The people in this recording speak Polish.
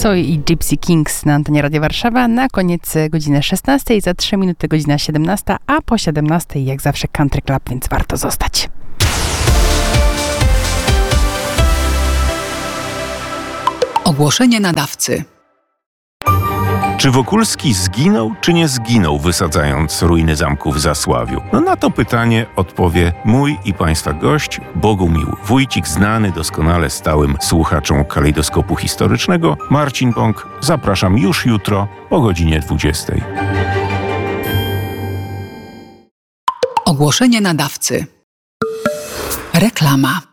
Soy i Gypsy Kings na antenie Radia Warszawa. Na koniec godziny 16, za 3 minuty godzina 17, a po 17 jak zawsze Country Club, więc warto zostać. Ogłoszenie nadawcy. Czy Wokulski zginął, czy nie zginął, wysadzając ruiny zamku w Zasławiu? No na to pytanie odpowie mój i Państwa gość, Bogumił Wójcik, znany doskonale stałym słuchaczom Kalejdoskopu Historycznego, Marcin Bąk. Zapraszam już jutro o godzinie 20. Ogłoszenie nadawcy. Reklama.